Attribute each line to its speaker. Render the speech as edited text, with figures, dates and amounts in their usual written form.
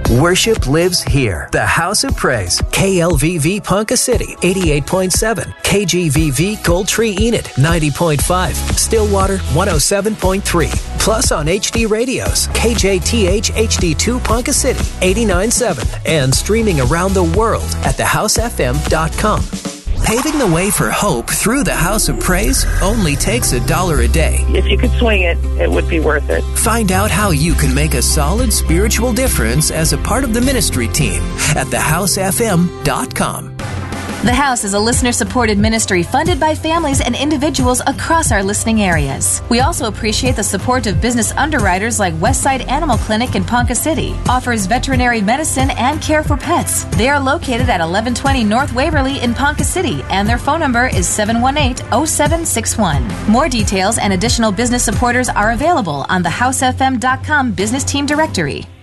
Speaker 1: Worship lives here. The House of Praise. KLVV Ponca City, 88.7. KGVV Gold Tree Enid, 90.5. Stillwater, 107.3. Plus on HD radios, KJTH HD2 Ponca City, 89.7. And streaming around the world at thehousefm.com. Paving the way for hope through the House of Praise only takes $1 a day.
Speaker 2: If you could swing it, it would be worth it.
Speaker 1: Find out how you can make a solid spiritual difference as a part of the ministry team at thehousefm.com.
Speaker 3: The House is a listener-supported ministry funded by families and individuals across our listening areas. We also appreciate the support of business underwriters like Westside Animal Clinic in Ponca City. Offers veterinary medicine and care for pets. They are located at 1120 North Waverly in Ponca City, and their phone number is 718-0761. More details and additional business supporters are available on thehousefm.com business team directory.